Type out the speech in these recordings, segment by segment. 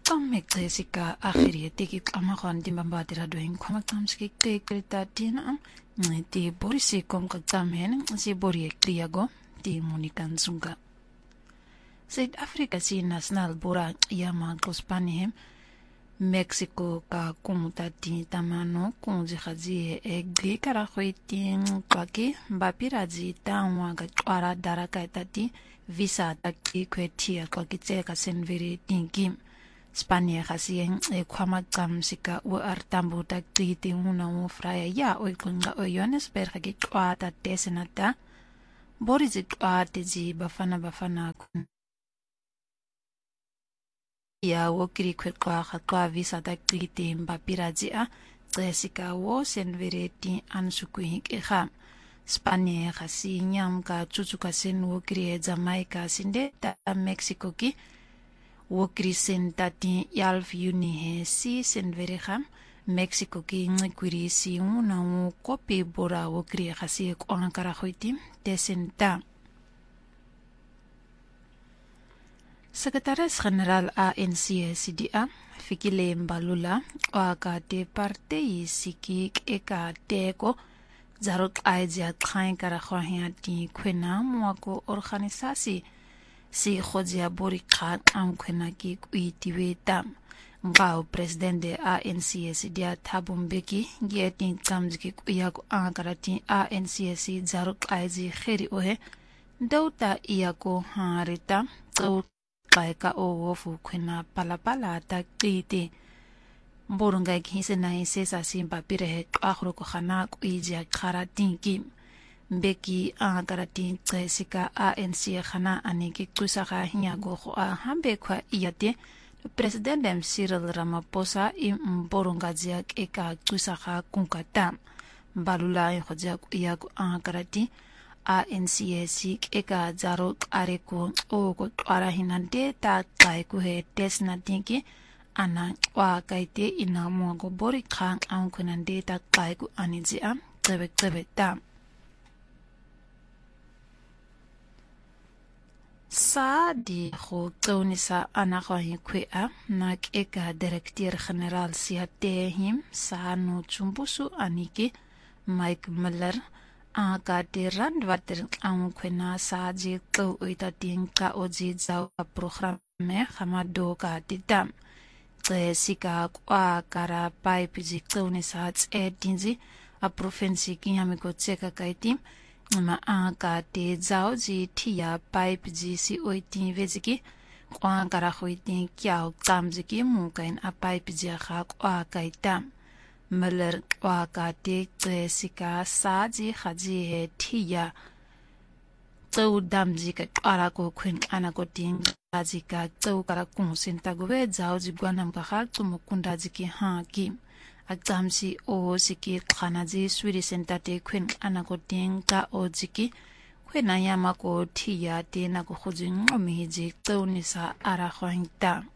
Mexika akhiri tiki amakhon dimbambati radoin kwamaktamski tekrita tina ti borisi komkaktamhen si borie kriago ti munikanzunga. South Africa si national bora yama klospanihem Mexico ka kumutati tamano kunjikhazi egli karakhwitin kwaki bapirazi tanwa ga twara daraka tati visa takti kwetia kwaki ka senveri tinkim Spania khasien kwamagam sika wa artambu takti una u fraya ya o kunga o Johannesburg ki twata tesenata borizi twate ji bafana kun ya wokiri kwekwa khatwa visa takti mbapirazi a Jessica wo senvereti ansukuhik ekha Spania khasi nyam ka chuchuka sen wokiri Jamaica sinde ta Mexico ki wokiri sen tati yalf uni he si senverekham Mexico ki ngikuri si una wo kopi bora wokiri khasi ko ankara khoiti tesenta Secretaris General ANC CDA Fikile Mbalula wakate partei siki eka teko zarok aizia tkain karakhwahia ti kwena mwako organisasi si khodzia borika kwena ki kuitiweta ngao president de ANC CDA Tabumbeki geti tsamziki kuyako ankarati ANC si zarok aizi kheri ohe dauta iyako harita Kaika o wofu kwena palapala takiti mborunga kisena isesa simpa pirehe akhro ko khana ko ija kharatinki mbeki agaratin tsesika ANC khana aniki kusakha hinyago kho hambe kwa iyate president Cyril Ramaphosa mborunga jia eka kusakha kunkata balula khojak iyako agarati ANC eka zaro areko o ko twara hinante ta kai ku he tesna tinki ana wa kaite ina mo go bori khang an kunande ta kai ku aniji am tsebe ta sa di kho tsonisa ana kho hi khwe a nak eka directeur general siate him sa no chumbusu aniki Mike Miller Aga de randwater ang kwena sa ji ko uita tinka oji zau programe hamado ka didam sika kwa kara pipe ji klone sa dinzi a provinsi kinyame ko tseka kaitim ma aga de zau ji tia pipe ji si oitin veziki kwa kara khoitin kyao tamziki mukain a pipe ji kha kwa kaitam Miller wakate sika saji khaji he thiya tau damji ka ara ko khwen ana ko ting aji ka tau kara kun sinta go we jao ji gwanam ka khal tum kunda ji ki ha ki aktamsi o siki khana ji swiri senta te khwen ana ko ting ka o ji ki khwena yama ko thiya te na ko khoji ngomi ji tau ni sa ara khointa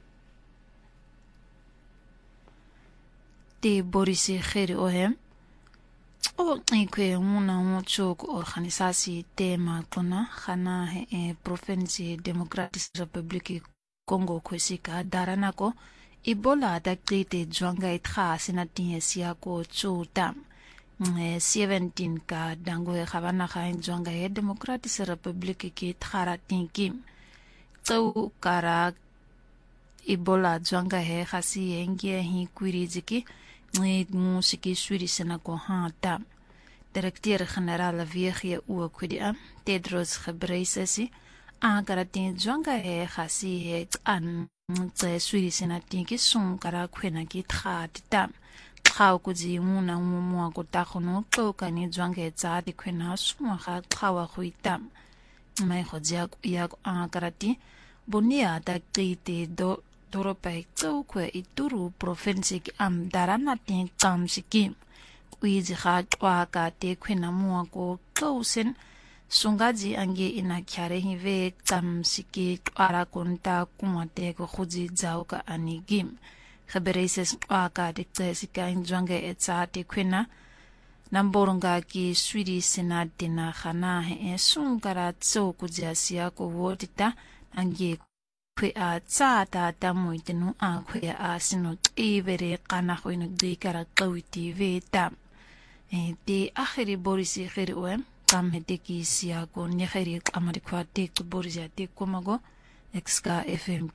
Te borisi kheri ohem o ikwe una chok organisasi tema kuna khana he province Democratic Republic Congo kwesika daranako Ebola dakrite jwanga itha sinati esia ko chuta 17 ka dango e khabana khain jwanga he Democratic Republic ki thara tinki tau kara Ebola jwanga he khasi engie hi kuiriziki musiki swiri sena ko hata directeur general viege o kwidia Tedros Ghebreyesus agaratin jwanga he khasi he an tse swiri sena tinki sun kara khwena ki thata khaw ku ji muna mo ko ta khono to kani jwanga tsa di khwena suma kha khawa khuita mai khojak yak agarati bonia ta kite do Toropai kwe ituru provinsi ki am darana tin kamsiki uizi khatwa ka te kwena mua ko klausen sungaji ange ina kyare hive kamsiki twara konta kumate ko khuji zau ka anigim Ghebreyesus ka te tsika injwange etsa te kwena namboronga ki swiri senadina khana he sungara tso kujasia ko wotita ange kwe tsata tamu tenu kwe sino ibere kana khwino dikara qawiti veta de akhiri borisi khiri wem kam hedeki siya ko ni khiri amari kwa de borisi de komago exka fm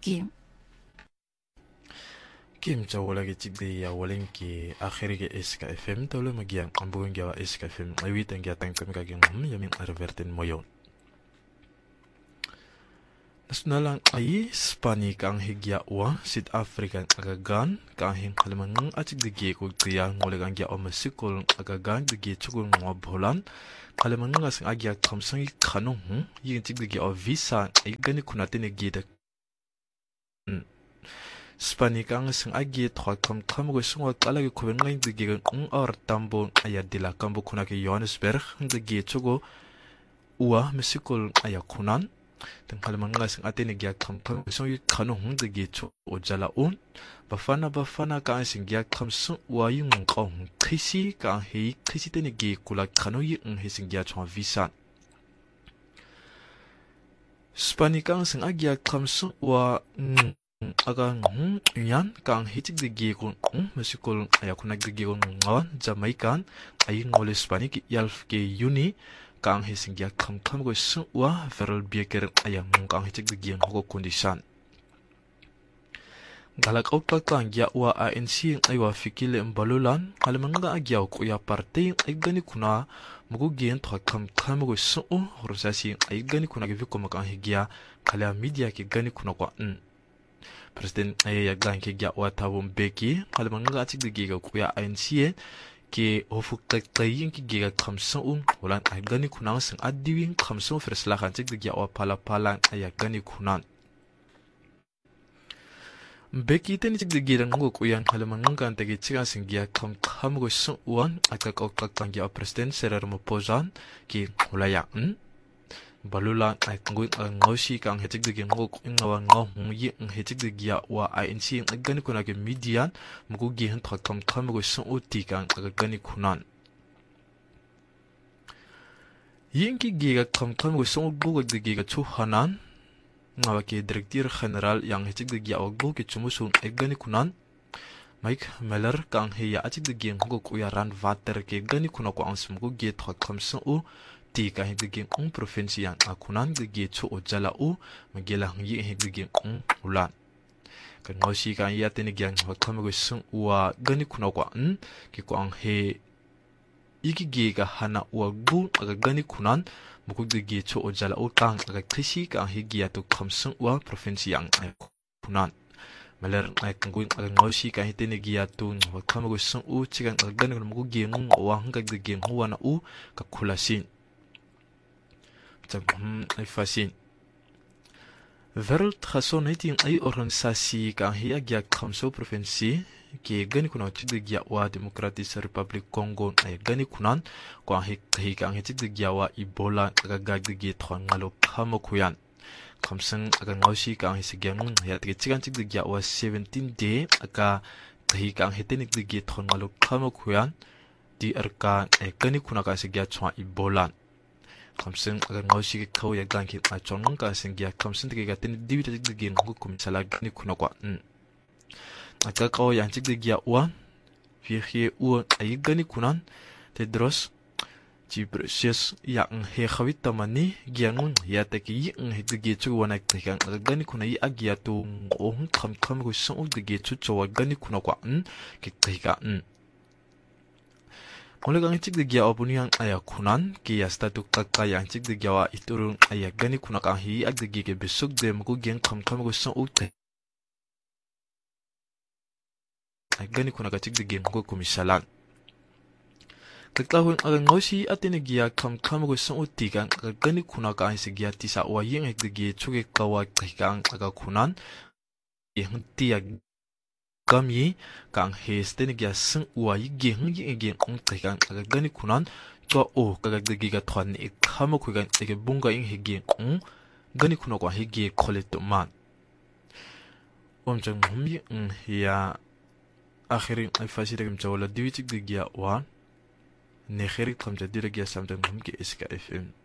Kim chawala ke chikde ya walen ke akhiri ke SK FM tolo magiang ambuang gawa SK FM awit ang gatang kami kaging yamin arverten moyon. Nasionalang ay Spani kang higya wa South African agagan kang hing kalimangang achik dige ko tiya ngolegang gya o masikol agagan dige chukul ngo bolan kalimangang asing agya kamsang kanong yin chik dige o visa ay gani kunatin gida Spani kang sing agi thwa kam go sungwa kalagi ko ngai dige or tambo ayadila kambo kunake Johannesburg dige chugo uwa mesikol ayakunan tang kalimangang sing atene gya kam sung kanong dige chu ojala un bafana ka sing gya kam sung wa yung qong khisi ka he khisi tene ge kula kano yi he sing gya chwa visa Spani kang sing agi kam sung wa aga yan kang hitik dige ko mesikol ayakuna dige ko ngawan Jamaican ay ngole Spani ki yalf ke uni kang hising ya kam go suwa feral beker ayang kang hitik dige ko condition galak opka kang ya wa ANC ay wa fikile mbalulan alamanga agyaw ko ya party ay gani kuna mugo gen thwa kam go su horosasi ay gani kuna ge ko makang higya kala media ki gani kuna ko President ay yaglan ke gya wata bombeki alamanga atik dige ko ya ANC ke ofu tayin ki giga kamsan wala ay gani kunan sin adiwin kamsan fersla kan tik dige wa pala ay gani kunan Beki tani tik dige dan ngo ko yan alamanga kan tagi chiga sin gya kam go sun wan aka ko kan gya President Cyril Ramaphosa ki wala ya balula ay ngoi ngoshi kang hetik dige ngo ngawa yi hetik dige wa ANC gani kuna ke media mugo gi han thakam go sun uti kang gani kunan yinki giga kam go sun go dige ga chu hanan ngawa ke director general yang hetik dige wa go ke chumusun gani kunan Mike Miller kang he ya atik dige ngo ku ya ran vater ke gani kuna ko ansum go ge thakam sun tika higiging provinsi yang akunan gigi chu ojala magela hangi higiging ulan kan ngosi kan ya tini gyang hakam go sung wa gani kuna kwa ki ko ang he igigi ga hana wa gu aga gani kunan muku gigi chu ojala kang aga krishi ka higi ya to kamsung wa provinsi yang kunan maler ay kangui aga ngosi kan hitini giya to hakam go sung chigan aga gani muku gi wa hanga gigi huwa na ka kulasin ay fasin World Khason hiting ay organisasi kang hiya gya kamso provinsi ki gani kuna chid gya wa Democratic Republic Congo ay gani kunan ko hi kang chid gya wa Ebola aga gagi thongalo khamo kuyan kamsang aga ngosi kang hi sigyang ya ti chigan chid gya wa 17 day aga hi kang hitenik gi thongalo khamo kuyan di arka ay gani kuna ka sigya chwa Ebola kamseng agar ngosi ke kau ya ganki a chonong ka singya kamseng te ga tin dibi te gi ngo kum sala ni kuna kwa aka kau yang chik de gya wa fi ay gani kunan te dros ji precious ya he khawit tamani gyangun ya te ki he de gi chu wana te kan gani kuna yi agya to kham go song de gi chu cho gani kuna kwa ki te ka Oleh cik de gya opuni yang ayah kunan ki ya statuk kakak yang cik de gya wa iturun ayah gani kuna kang hi ag de gi ke besok de muku geng kam go sang ute ay gani kuna ka cik de geng ko kumisalan kakahun aga ngosi atene gya kam go sang uti kang gani kuna ka hi gya tisa wa yeng ag de gi chuge kawa kang aga kunan yang tiag Kami kang heste ni gya sung wa yi ge kang aga gani kunan to kaga de ga thwan ni khamo ku gan te bunga ing hege gani kuno kwa hege kholet man chang mumbi ya akhirin ay fasire gam chawla diwitik de gya wa ne khiri tham jadira gya samjang mumki SK FM